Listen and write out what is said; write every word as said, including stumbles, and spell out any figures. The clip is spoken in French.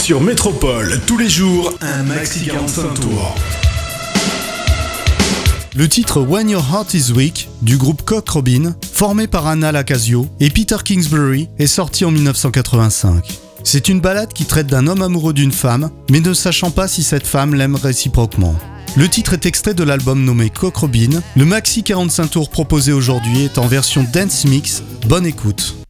Sur Métropole, tous les jours, un maxi quarante-cinq tours. Le titre When Your Heart Is Weak du groupe Cock Robin, formé par Anna Lacasio et Peter Kingsbury, est sorti en dix-neuf cent quatre-vingt-cinq. C'est une ballade qui traite d'un homme amoureux d'une femme, mais ne sachant pas si cette femme l'aime réciproquement. Le titre est extrait de l'album nommé Cock Robin. Le maxi quarante-cinq tours proposé aujourd'hui est en version dance mix. Bonne écoute.